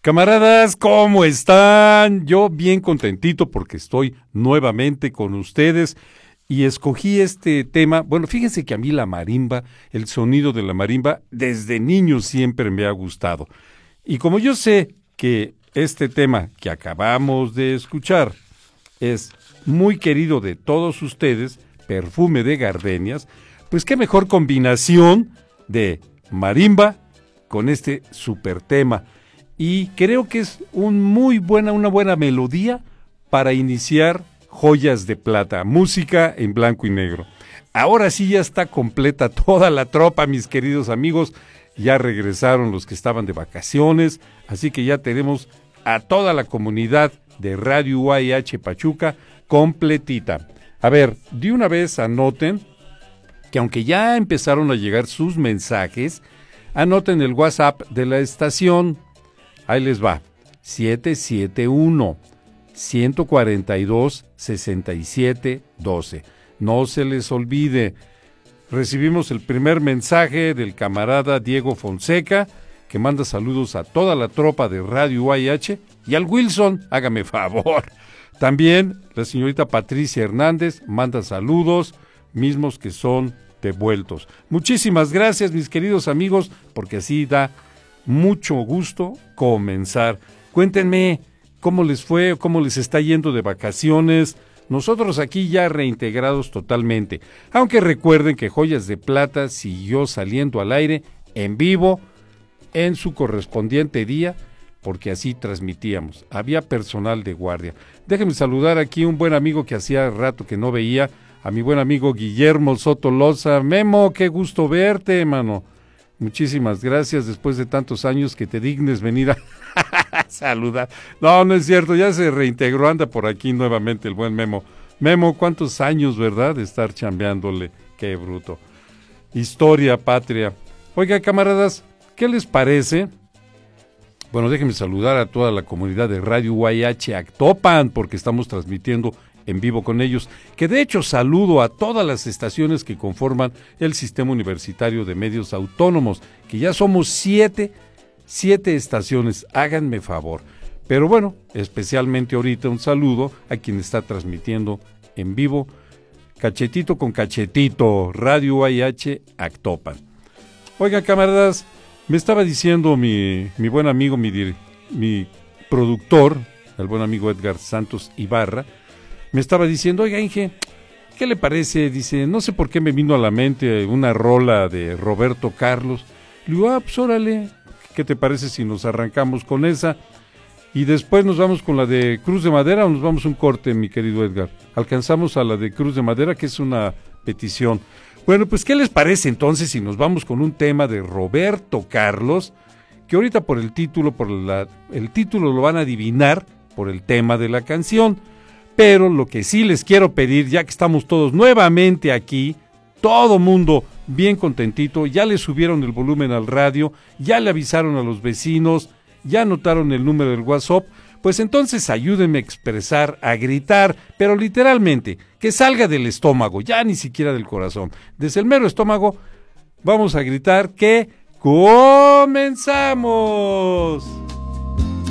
Camaradas, ¿cómo están? Yo bien contentito porque estoy nuevamente con ustedes y escogí este tema. Bueno, fíjense que a mí la marimba, el sonido de la marimba, desde niño siempre me ha gustado. Y como yo sé que este tema que acabamos de escuchar es muy querido de todos ustedes, Perfume de Gardenias, pues qué mejor combinación de marimba con este super tema. Y creo que es una buena melodía para iniciar Joyas de Plata, música en blanco y negro. Ahora sí ya está completa toda la tropa, mis queridos amigos. Ya regresaron los que estaban de vacaciones, así que ya tenemos a toda la comunidad de Radio UAH Pachuca completita. A ver, de una vez anoten que aunque ya empezaron a llegar sus mensajes, anoten el WhatsApp de la estación. Ahí les va, 771-142-6712. No se les olvide. Recibimos el primer mensaje del camarada Diego Fonseca, que manda saludos a toda la tropa de Radio UAH y al Wilson, hágame favor. También la señorita Patricia Hernández manda saludos, mismos que son devueltos. Muchísimas gracias, mis queridos amigos, porque así da mucho gusto comenzar. Cuéntenme cómo les fue, cómo les está yendo de vacaciones. Nosotros aquí ya reintegrados totalmente. Aunque recuerden que Joyas de Plata siguió saliendo al aire en vivo en su correspondiente día, porque así transmitíamos. Había personal de guardia. Déjenme saludar aquí a un buen amigo que hacía rato que no veía, a mi buen amigo Guillermo Soto Loza. Memo, qué gusto verte, mano. Muchísimas gracias, después de tantos años que te dignes venir a saludar. No, no es cierto, ya se reintegró, anda por aquí nuevamente el buen Memo. Memo, ¿cuántos años, verdad, de estar chambeándole? Qué bruto. Historia patria. Oiga, camaradas, ¿qué les parece? Bueno, déjenme saludar a toda la comunidad de Radio UAH Actopan, porque estamos transmitiendo en vivo con ellos, que de hecho saludo a todas las estaciones que conforman el Sistema Universitario de Medios Autónomos, que ya somos siete estaciones, háganme favor. Pero bueno, especialmente ahorita un saludo a quien está transmitiendo en vivo, cachetito con cachetito, Radio UAH Actopan. Oigan, camaradas, me estaba diciendo mi buen amigo, mi productor, el buen amigo Edgar Santos Ibarra, me estaba diciendo, oiga, Inge, ¿qué le parece? Dice, no sé por qué me vino a la mente una rola de Roberto Carlos. Le digo, pues órale, ¿qué te parece si nos arrancamos con esa? Y después nos vamos con la de Cruz de Madera o nos vamos a un corte, mi querido Edgar. Alcanzamos a la de Cruz de Madera, que es una petición. Bueno, pues, ¿qué les parece entonces si nos vamos con un tema de Roberto Carlos? Que ahorita por el título, el título lo van a adivinar por el tema de la canción. Pero lo que sí les quiero pedir, ya que estamos todos nuevamente aquí, todo mundo bien contentito, ya le subieron el volumen al radio, ya le avisaron a los vecinos, ya anotaron el número del WhatsApp, pues entonces ayúdenme a expresar, a gritar, pero literalmente, que salga del estómago, ya ni siquiera del corazón. Desde el mero estómago, vamos a gritar que ¡comenzamos!